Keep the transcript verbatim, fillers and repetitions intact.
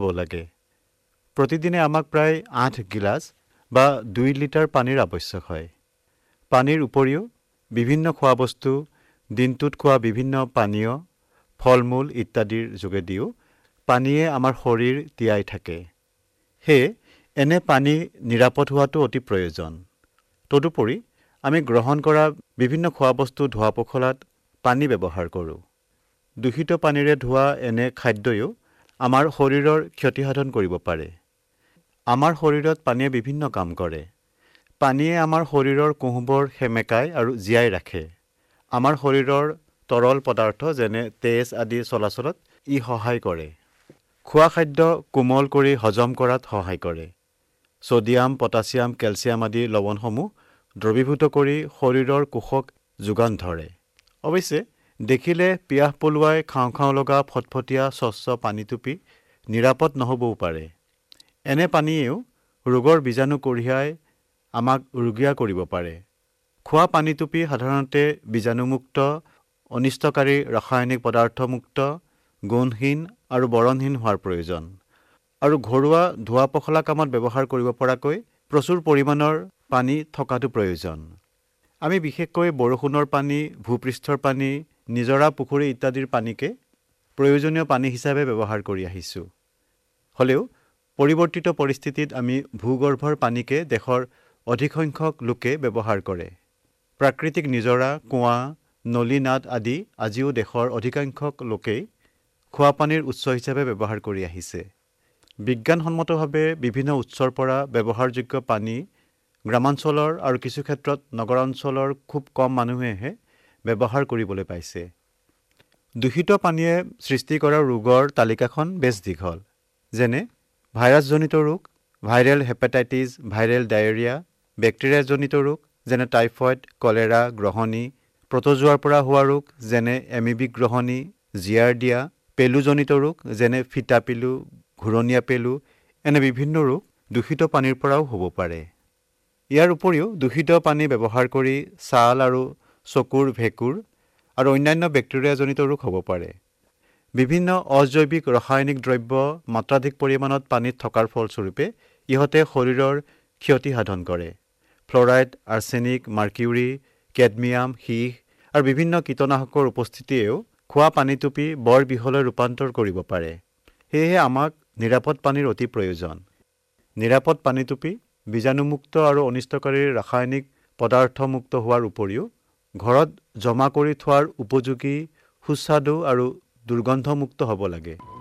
লাগে। প্ৰতিদিনে আমাক প্ৰায় আঠ গিলাচ বা দুই লিটাৰ পানীৰ আৱশ্যক হয়। পানীৰ উপৰিও বিভিন্ন খোৱাবস্তু, দিনটোত খোৱা বিভিন্ন পানীয়, ফল-মূল ইত্যাদিৰ যোগেদিও পানীয়ে আমাৰ শৰীৰ তিয়াই থাকে। সেয়ে এনে পানী নিৰাপদ হোৱাটো অতি প্ৰয়োজন। তদুপৰি আমি গ্ৰহণ কৰা বিভিন্ন খোৱাবস্তু ধোৱা পখলাত পানী ব্যৱহাৰ কৰোঁ। দূষিত পানীৰে ধোৱা এনে খাদ্যইও আমাৰ শৰীৰৰ ক্ষতিসাধন কৰিব পাৰে। আমাৰ শৰীৰত পানীয়ে বিভিন্ন কাম কৰে। পানীয়ে আমাৰ শৰীৰৰ কোষবোৰ সেমেকায় আৰু জীয়াই ৰাখে। আমাৰ শৰীৰৰ তৰল পদাৰ্থ যেনে তেজ আদি চলাচলত ই সহায় কৰে। খোৱা খাদ্য কোমল কৰি হজম কৰাত সহায় কৰে। ছডিয়াম, পটাছিয়াম, কেলছিয়াম আদি লৱণসমূহ দ্ৰৱীভূত কৰি শৰীৰৰ কোষক যোগান ধৰে। অৱশ্যে দেখিলে পিয়াহ পলুৱাই খাওঁ খাওঁ লগা ফটফটীয়া স্বচ্ছ পানীটুপি নিৰাপদ নহ'বও পাৰে। এনে পানীয়েও ৰোগৰ বীজাণু কঢ়িয়াই আমাক ৰোগীয়া কৰিব পাৰে। খোৱা পানীটুপি সাধাৰণতে বীজাণুমুক্ত, অনিষ্টকাৰী ৰাসায়নিক পদাৰ্থমুক্ত, গুণহীন আৰু বৰণহীন হোৱাৰ প্ৰয়োজন। আৰু ঘৰুৱা ধোৱা পখলা কামত ব্যৱহাৰ কৰিব পৰাকৈ প্ৰচুৰ পৰিমাণৰ পানী থকাটো প্ৰয়োজন। আমি বিশেষকৈ বৰষুণৰ পানী, ভূপৃষ্ঠৰ পানী, নিজৰা, পুখুৰী ইত্যাদিৰ পানীকে প্ৰয়োজনীয় পানী হিচাপে ব্যৱহাৰ কৰি আহিছোঁ। হ'লেও পৰিৱৰ্তিত পৰিস্থিতিত আমি ভূগৰ্ভৰ পানীকে দেশৰ অধিক সংখ্যক লোকে ব্যৱহাৰ কৰে। প্ৰাকৃতিক নিজৰা, কুঁৱা, নলী-নাদ আদি আজিও দেশৰ অধিকাংশ লোকেই খোৱাপানীৰ উৎস হিচাপে ব্যৱহাৰ কৰি আহিছে। বিজ্ঞানসন্মতভাৱে বিভিন্ন উৎসৰ পৰা ব্যৱহাৰযোগ্য পানী গ্ৰামাঞ্চলৰ আৰু কিছু ক্ষেত্ৰত নগৰাঞ্চলৰ খুব কম মানুহেহে ব্যৱহাৰ কৰিবলৈ পাইছে। দূষিত পানীয়ে সৃষ্টি কৰা ৰোগৰ তালিকাখন বেছ দীঘল। যেনে ভাইৰাছজনিত ৰোগ, ভাইৰেল হেপাটাইটিছ, ভাইৰেল ডায়েৰিয়া, বেক্টেৰিয়াজনিত ৰোগ যেনে টাইফইড, কলেৰা, গ্ৰহণী, প্ৰটোজোৱাৰ পৰা হোৱা ৰোগ যেনে এমিবি গ্ৰহণী, জিয়াৰ্ডিয়া, পেলুজনিত ৰোগ যেনে ফিটা পেলু, ঘূৰণীয়া পেলু, এনে বিভিন্ন ৰোগ দূষিত পানীৰ পৰাও হ'ব পাৰে। ইয়াৰ উপৰিও দূষিত পানী ব্যৱহাৰ কৰি ছাল আৰু চকুৰ ভেঁকুৰ আৰু অন্যান্য বেক্টেৰিয়াজনিত ৰোগ হ'ব পাৰে। বিভিন্ন অজৈৱিক ৰাসায়নিক দ্ৰব্য মাত্ৰাধিক পৰিমাণত পানীত থকাৰ ফলস্বৰূপে ইহঁতে শৰীৰৰ ক্ষতি সাধন কৰে। ফ্লৰাইড, আৰ্ছেনিক, মাৰ্কিউৰি, কেডমিয়াম, সীহ আৰু বিভিন্ন কীটনাশকৰ উপস্থিতিয়েও খোৱা পানীটুপি বৰ বিহলৈ ৰূপান্তৰ কৰিব পাৰে। সেয়েহে আমাক নিৰাপদ পানীৰ অতি প্ৰয়োজন। নিৰাপদ পানীটুপি বীজাণুমুক্ত আৰু অনিষ্টকাৰী ৰাসায়নিক পদাৰ্থমুক্ত হোৱাৰ উপৰিও ঘৰত জমা কৰি থোৱাৰ উপযোগী, সুস্বাদু আৰু দুৰ্গন্ধমুক্ত হ'ব লাগে।